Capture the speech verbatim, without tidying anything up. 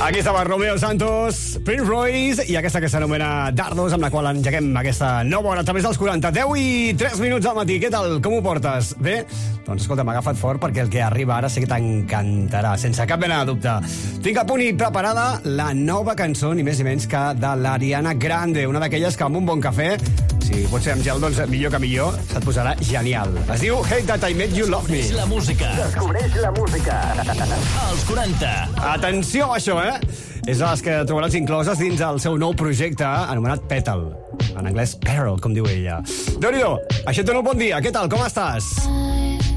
Aquí estava Romeo Santos, Prince Royce i aquesta que s'anomena Dardos, amb la qual engeguem aquesta nova hora a través dels quaranta. deu i tres minuts al matí. Què tal? Com ho portes? Bé? Doncs escolta, m'ha agafat fort perquè el que arriba ara sé que t'encantarà, sense cap mena de dubte. Tinc a punt i preparada la nova cançó, ni més ni menys que de l'Ariana Grande, una d'aquelles que amb un bon cafè, si pot ser amb gel, doncs millor que millor, se't posarà genial. Es diu Hate That I Made You Love Me. Descobreix la música. Descobreix la música. Als quaranta. Atenció a això, eh? És de les que trobaràs incloses dins el seu nou projecte anomenat Petal. En anglès, Peril, com diu ella. Déu-n'hi-do, això et dono un bon dia. Què tal, com estàs?